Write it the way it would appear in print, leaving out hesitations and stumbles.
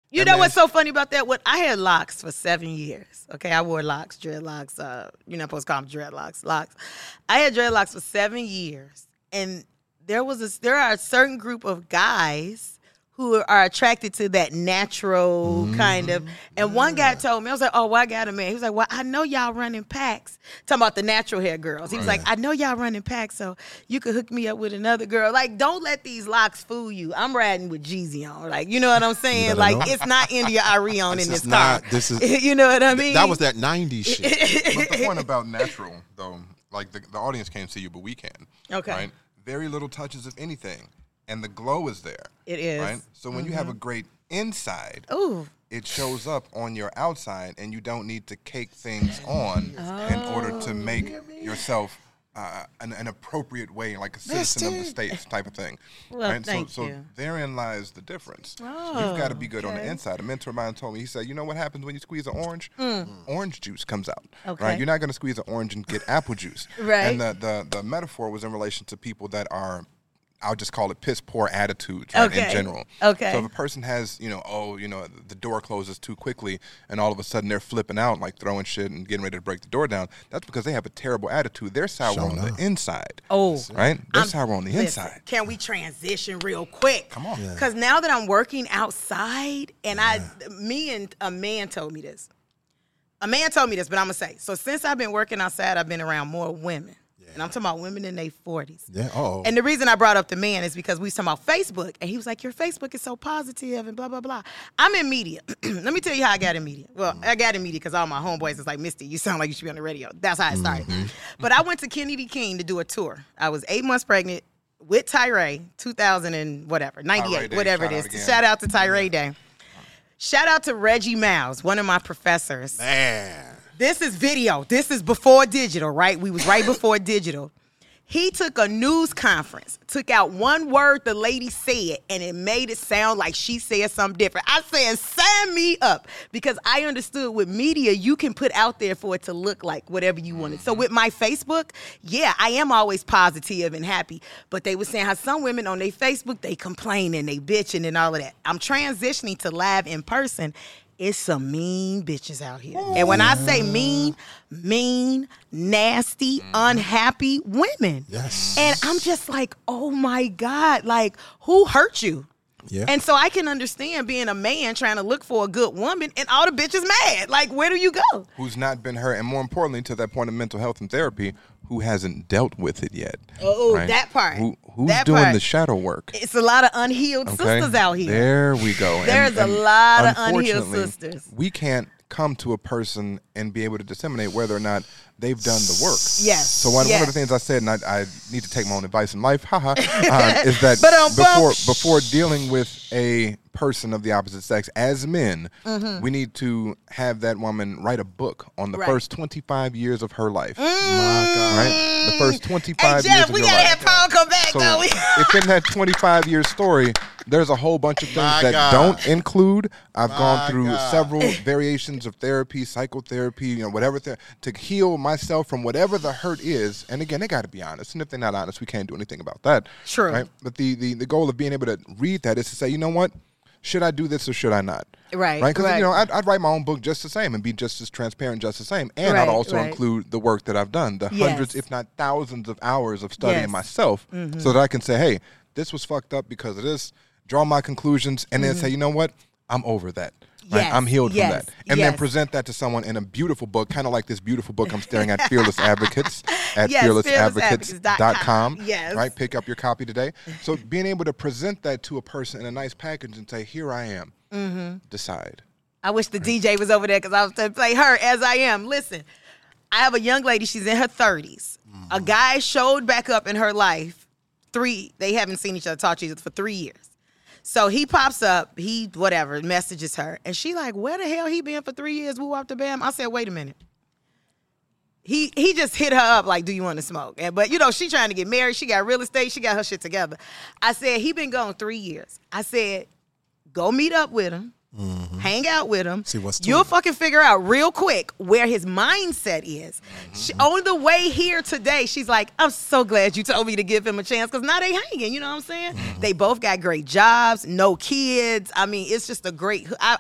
You know what's so funny about that? When I had locks for 7 years. Okay, I wore locks, dreadlocks. You're not supposed to call them dreadlocks. Locks. I had dreadlocks for 7 years, and there are a certain group of guys who are attracted to that natural kind of. And one guy told me, I was like, oh, well, I got a man. He was like, well, I know y'all running packs. Talking about the natural hair girls. He was like, I know y'all running packs, so you could hook me up with another girl. Like, don't let these locks fool you. I'm riding with Jeezy on. Like, you know what I'm saying? Like, it's not India Arie on in this car. You know what I mean? That was that 90s shit. But the point about natural, though, like the audience can't see you, but we can. Okay. Right? Very little touches of anything. And the glow is there. It is. Right? So when you have a great inside, it shows up on your outside, and you don't need to cake things on in order to make yourself an appropriate way, like a citizen of the States type of thing. Well, right? thank so you. therein lies the difference. You've got to be good on the inside. A mentor of mine told me, he said, you know what happens when you squeeze an orange? Orange juice comes out. Okay. Right? You're not going to squeeze an orange and get apple juice. Right. And the metaphor was in relation to people that are, I'll just call it piss poor attitudes, right, in general. Okay. So if a person has, the door closes too quickly, and all of a sudden they're flipping out, like throwing shit and getting ready to break the door down, that's because they have a terrible attitude. They're sour on the inside. Oh. Right? They're sour on the inside. Can we transition real quick? Come on. Because now that I'm working outside, and a man told me this. A man told me this, but I'm going to say, so since I've been working outside, I've been around more women. And I'm talking about women in their 40s. Yeah. Oh. And the reason I brought up the man is because we was talking about Facebook. And he was like, your Facebook is so positive and blah, blah, blah. I'm in media. Let me tell you how I got in media. Well, I got in media because all my homeboys was like, Misty, you sound like you should be on the radio. That's how it started. But I went to Kennedy King to do a tour. I was 8 months pregnant with Tyree, 2000 and whatever, 98, whatever it is. Shout out to Tyree Day. Shout out to Reggie Miles, one of my professors. Man. This is video. This is before digital, right? We was right before digital. He took a news conference, took out one word the lady said, and it made it sound like she said something different. I said, sign me up, because I understood with media, you can put out there for it to look like whatever you wanted. So with my Facebook, yeah, I am always positive and happy, but they were saying how some women on their Facebook, they complain and they bitching and all of that. I'm transitioning to live in person. It's some mean bitches out here. And when I say mean, nasty, unhappy women. Yes. And I'm just like, oh my God, like, who hurt you? Yeah. And so I can understand being a man trying to look for a good woman and all the bitches mad. Like, where do you go? Who's not been hurt, and more importantly, to that point of mental health and therapy, who hasn't dealt with it yet. Oh, right? that part. Who's that doing part. the shadow work? It's a lot of unhealed sisters out here. There we go. There's a lot of unhealed unfortunately, sisters. We can't come to a person and be able to disseminate whether or not they've done the work. Yes. So one of the things I said, and I need to take my own advice in life, is that before dealing with a person of the opposite sex, as men, we need to have that woman write a book on the first 25 years of her life. My God. Right? The first 25 Hey, years Jeff, of we your gotta life. have Paul come back, So though. if in that 25-year story, there's a whole bunch of things My that God. don't include. I've gone My through God. several variations of therapy, psychotherapy, whatever, to heal myself from whatever the hurt is. And again, they got to be honest. And if they're not honest, we can't do anything about that. True. Right? But the goal of being able to read that is to say, you know what? Should I do this or should I not? Right. Because I'd write my own book just the same and be just as transparent, just the same. And I'd also include the work that I've done, the hundreds, if not thousands of hours of studying myself, so that I can say, hey, this was fucked up because of this, draw my conclusions, and then say, you know what? I'm over that. Right? Yes, I'm healed yes, from that. And then yes. present that to someone in a beautiful book, kind of like this beautiful book I'm staring at, Fearless Advocates, at Yes, fearlessadvocates.com. Yes. Right? Pick up your copy today. So being able to present that to a person in a nice package and say, here I am. Decide. I wish the DJ was over there because I was going to play her as I am. Listen, I have a young lady. She's in her 30s. A guy showed back up in her life. They haven't seen each other, talked to each other for 3 years. So he pops up, messages her. And she like, where the hell he been for 3 years? Woo, up the bam. I said, wait a minute. He just hit her up like, do you want to smoke? But, she trying to get married. She got real estate. She got her shit together. I said, he been gone 3 years. I said, go meet up with him. Hang out with him. See what's to You'll it. fucking figure out real quick where his mindset is. On the way here today, she's like, I'm so glad you told me to give him a chance because now they hanging. You know what I'm saying? They both got great jobs, no kids. I mean, it's just a great. I